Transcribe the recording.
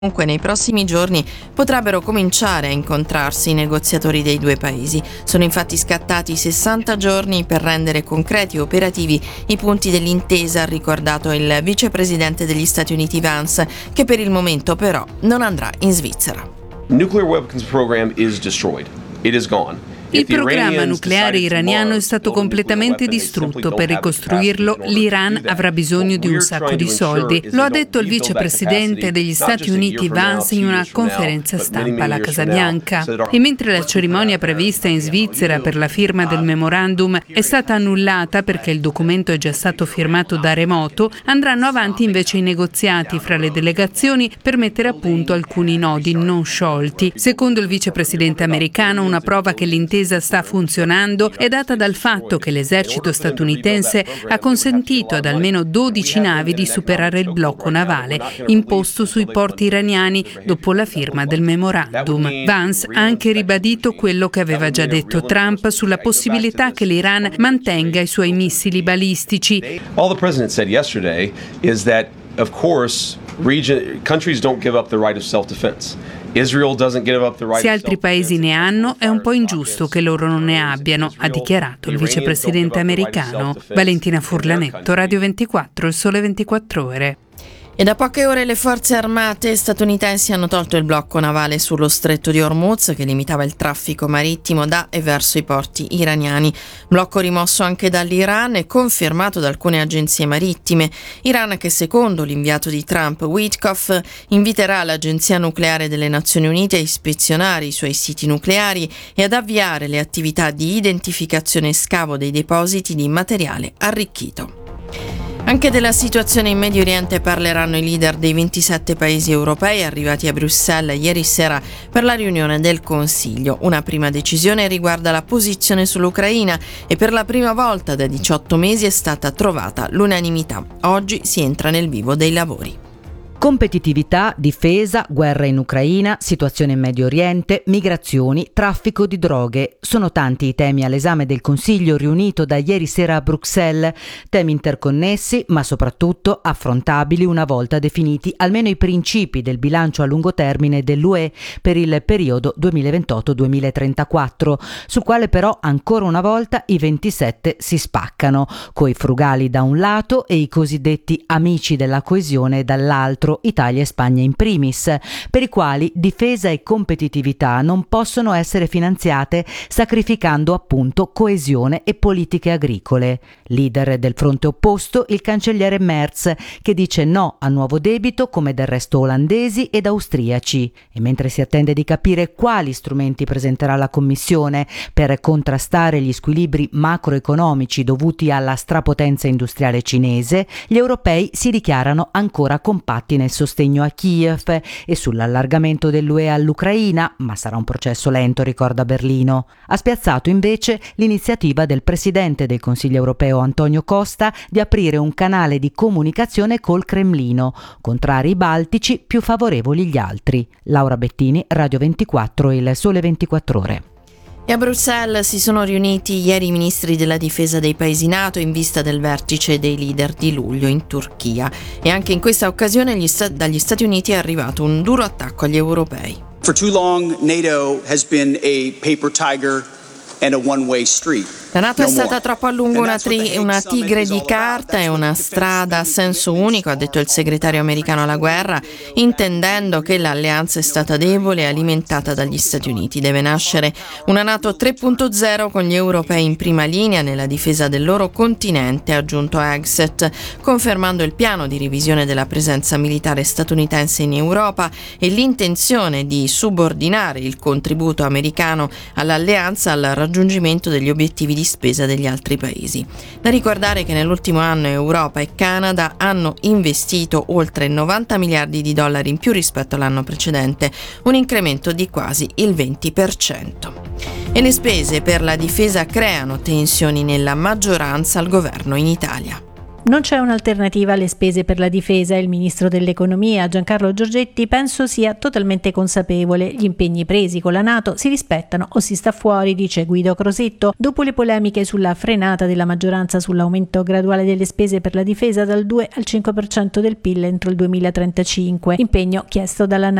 Comunque nei prossimi giorni potrebbero cominciare a incontrarsi i negoziatori dei due paesi. Sono infatti scattati 60 giorni per rendere concreti e operativi i punti dell'intesa, ha ricordato il vicepresidente degli Stati Uniti Vance, che per il momento però non andrà in Svizzera. Nuclear weapons program is destroyed. It is gone. Il programma nucleare iraniano è stato completamente distrutto. Per ricostruirlo l'Iran avrà bisogno di un sacco di soldi. Lo ha detto il vicepresidente degli Stati Uniti Vance in una conferenza stampa alla Casa Bianca. E mentre la cerimonia prevista in Svizzera per la firma del memorandum è stata annullata perché il documento è già stato firmato da remoto, andranno avanti invece i negoziati fra le delegazioni per mettere a punto alcuni nodi non sciolti. Secondo il vicepresidente americano, una prova che l'intesa sta funzionando è data dal fatto che l'esercito statunitense ha consentito ad almeno 12 navi di superare il blocco navale imposto sui porti iraniani dopo la firma del memorandum. Vance ha anche ribadito quello che aveva già detto Trump sulla possibilità che l'Iran mantenga i suoi missili balistici. All the president said yesterday is that, of course, countries don't give up the right of self-defense. Se altri paesi ne hanno, è un po' ingiusto che loro non ne abbiano, ha dichiarato il vicepresidente americano. Valentina Furlanetto, Radio 24, Il Sole 24 Ore. E da poche ore le forze armate statunitensi hanno tolto il blocco navale sullo stretto di Hormuz che limitava il traffico marittimo da e verso i porti iraniani. Blocco rimosso anche dall'Iran e confermato da alcune agenzie marittime. Iran che, secondo l'inviato di Trump Witkoff, inviterà l'Agenzia Nucleare delle Nazioni Unite a ispezionare i suoi siti nucleari e ad avviare le attività di identificazione e scavo dei depositi di materiale arricchito. Anche della situazione in Medio Oriente parleranno i leader dei 27 paesi europei arrivati a Bruxelles ieri sera per la riunione del Consiglio. Una prima decisione riguarda la posizione sull'Ucraina e per la prima volta da 18 mesi è stata trovata l'unanimità. Oggi si entra nel vivo dei lavori. Competitività, difesa, guerra in Ucraina, situazione in Medio Oriente, migrazioni, traffico di droghe. Sono tanti i temi all'esame del Consiglio riunito da ieri sera a Bruxelles, temi interconnessi ma soprattutto affrontabili una volta definiti almeno i principi del bilancio a lungo termine dell'UE per il periodo 2028-2034, sul quale però ancora una volta i 27 si spaccano, coi frugali da un lato e i cosiddetti amici della coesione dall'altro, Italia e Spagna in primis, per i quali difesa e competitività non possono essere finanziate sacrificando appunto coesione e politiche agricole. Leader del fronte opposto il cancelliere Merz, che dice no a nuovo debito come del resto olandesi ed austriaci. E mentre si attende di capire quali strumenti presenterà la Commissione per contrastare gli squilibri macroeconomici dovuti alla strapotenza industriale cinese, gli europei si dichiarano ancora compatti nel sostegno a Kiev e sull'allargamento dell'UE all'Ucraina, ma sarà un processo lento, ricorda Berlino. Ha spiazzato invece l'iniziativa del presidente del Consiglio europeo Antonio Costa di aprire un canale di comunicazione col Cremlino, contrari i baltici, più favorevoli gli altri. Laura Bettini, Radio 24, Il Sole 24 Ore. E a Bruxelles si sono riuniti ieri i ministri della difesa dei paesi NATO in vista del vertice dei leader di luglio in Turchia. E anche in questa occasione dagli Stati Uniti è arrivato un duro attacco agli europei. For too long, NATO has been a paper tiger and a one-way street. La NATO è stata troppo a lungo una tigre di carta e una strada a senso unico, ha detto il segretario americano alla guerra, intendendo che l'alleanza è stata debole e alimentata dagli Stati Uniti. Deve nascere una NATO 3.0 con gli europei in prima linea nella difesa del loro continente, ha aggiunto Hegseth, confermando il piano di revisione della presenza militare statunitense in Europa e l'intenzione di subordinare il contributo americano all'alleanza al raggiungimento degli obiettivi di spesa degli altri paesi. Da ricordare che nell'ultimo anno Europa e Canada hanno investito oltre 90 miliardi di dollari in più rispetto all'anno precedente, un incremento di quasi il 20%. E le spese per la difesa creano tensioni nella maggioranza al governo in Italia. Non c'è un'alternativa alle spese per la difesa. Il ministro dell'economia Giancarlo Giorgetti penso sia totalmente consapevole. Gli impegni presi con la NATO si rispettano o si sta fuori, dice Guido Crosetto, dopo le polemiche sulla frenata della maggioranza sull'aumento graduale delle spese per la difesa dal 2 al 5% del PIL entro il 2035, impegno chiesto dalla NATO.